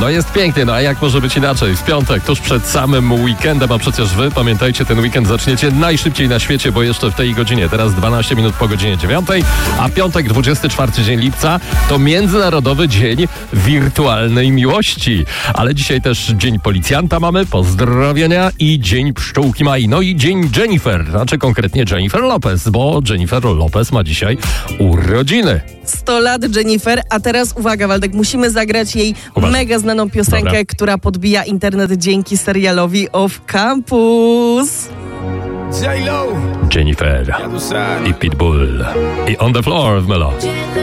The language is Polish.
No jest pięknie, no a jak może być inaczej? W piątek, tuż przed samym weekendem, a przecież wy, pamiętajcie, ten weekend zaczniecie najszybciej na świecie, bo jeszcze w tej godzinie, teraz 12 minut po godzinie 9, a piątek, 24 dzień lipca, to Międzynarodowy Dzień Wirtualnej Miłości. Ale dzisiaj też Dzień Policjanta mamy, pozdrowienia, i Dzień Pszczółki Mai, no i Dzień Jennifer, znaczy konkretnie Jennifer Lopez, bo Jennifer Lopez ma dzisiaj urodziny. 100 lat Jennifer, a teraz uwaga, Waldek, musimy zagrać jej mega znaną piosenkę, która podbija internet dzięki serialowi Off Campus. Jennifer i Pitbull i On the Floor w Melo.